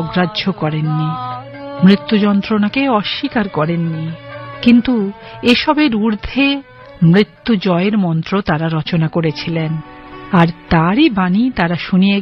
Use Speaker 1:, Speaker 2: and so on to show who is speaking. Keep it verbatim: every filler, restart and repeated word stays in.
Speaker 1: অগ্রাহ্য করেননি, মৃত্যু যন্ত্রণাকে অস্বীকার করেননি, কিন্তু এসবের ঊর্ধ্বে মৃত্যু জয়ের মন্ত্র তারা রচনা করেছিলেন, আর তারই বাণী তারা শুনিয়ে